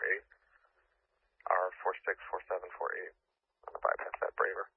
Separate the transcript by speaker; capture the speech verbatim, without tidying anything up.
Speaker 1: eight. R four six four seven four eight on the bypass that Braver.